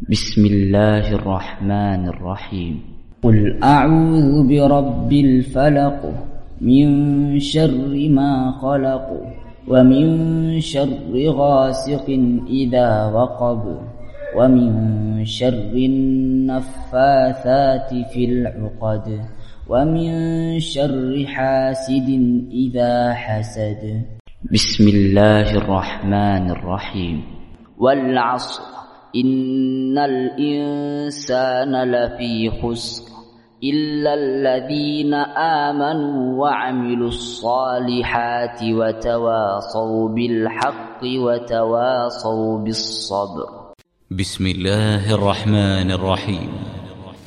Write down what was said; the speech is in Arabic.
بسم الله الرحمن الرحيم. قل أعوذ برب الفلق من شر ما خلق ومن شر غاسق إذا وقب ومن شر النفاثات في العقد ومن شر حاسد إذا حسد. بسم الله الرحمن الرحيم. والعصر إن الإنسان لفي خسر إلا الذين آمنوا وعملوا الصالحات وتواصوا بالحق وتواصوا بالصبر. بسم الله الرحمن الرحيم.